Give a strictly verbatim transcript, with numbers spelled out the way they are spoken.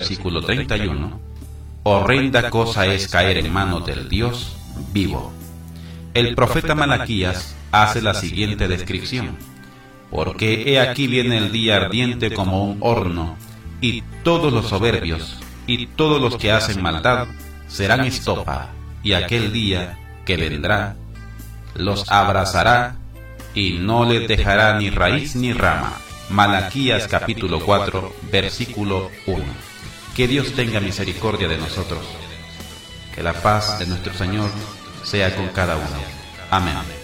versículo treinta y uno, horrenda cosa es caer en manos del Dios vivo. El profeta Malaquías hace la siguiente descripción: porque he aquí viene el día ardiente como un horno, y todos los soberbios y todos los que hacen maldad serán estopa, y aquel día que vendrá los abrazará y no les dejará ni raíz ni rama. Malaquías capítulo cuatro, versículo uno. Que Dios tenga misericordia de nosotros. Que la paz de nuestro Señor sea con cada uno. Amén.